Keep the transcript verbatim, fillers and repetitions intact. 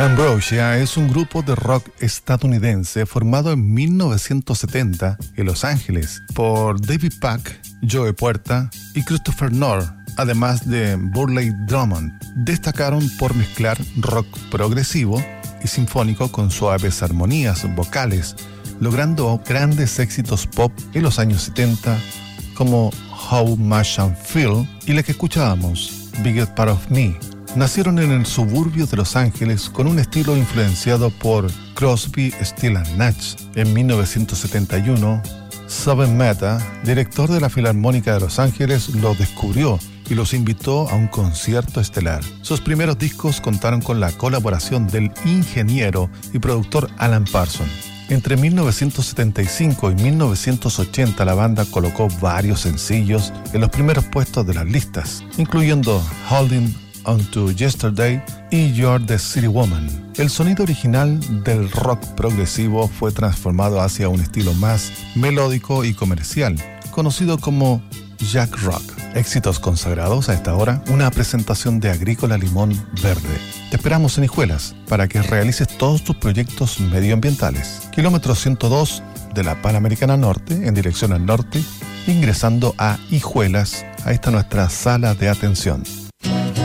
Ambrosia es un grupo de rock estadounidense formado en mil novecientos setenta en Los Ángeles por David Pack, Joe Puerta y Christopher Knorr, además de Burley Drummond. Destacaron por mezclar rock progresivo y sinfónico con suaves armonías vocales, logrando grandes éxitos pop en los años setenta como How Much I Feel y la que escuchábamos, Biggest Part of Me. Nacieron en el suburbio de Los Ángeles con un estilo influenciado por Crosby, Stills and Nash. En mil novecientos setenta y uno, Saban Mehta, director de la Filarmónica de Los Ángeles, los descubrió y los invitó a un concierto estelar. Sus primeros discos contaron con la colaboración del ingeniero y productor Alan Parsons. Entre mil novecientos setenta y cinco y mil novecientos ochenta la banda colocó varios sencillos en los primeros puestos de las listas, incluyendo Holding On To Yesterday y You're the City Woman. El sonido original del rock progresivo fue transformado hacia un estilo más melódico y comercial, conocido como Jack Rock. Éxitos consagrados a esta hora, una presentación de Agrícola Limón Verde. Te esperamos en Hijuelas para que realices todos tus proyectos medioambientales. Kilómetro ciento dos de la Panamericana Norte, en dirección al norte, ingresando a Hijuelas, a esta nuestra sala de atención.